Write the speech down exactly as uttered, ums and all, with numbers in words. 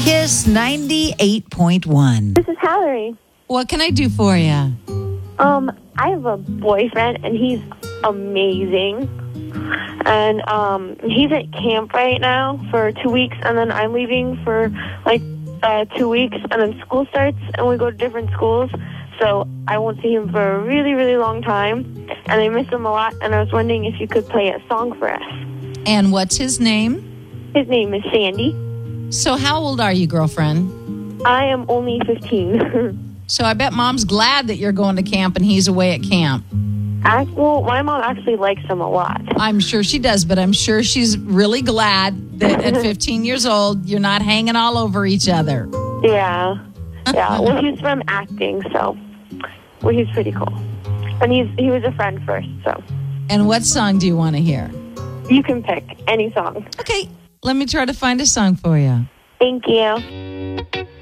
Kiss ninety-eight point one. This is Hallery. What can I do for you? Um, I have a boyfriend, and he's amazing. And um, he's at camp right now for two weeks, and then I'm leaving for like uh, two weeks, and then school starts, and we go to different schools. So I won't see him for a really, really long time, and I miss him a lot. And I was wondering if you could play a song for us. And what's his name? His name is Sandy. So how old are you, girlfriend? I am only fifteen. So I bet Mom's glad that you're going to camp and he's away at camp. I, well, my mom actually likes him a lot. I'm sure she does, but I'm sure she's really glad that at fifteen years old, you're not hanging all over each other. Yeah. Yeah. Well, he's from acting, so well, he's pretty cool. And he's he was a friend first, so. And what song do you want to hear? You can pick any song. Okay, let me try to find a song for you. Thank you.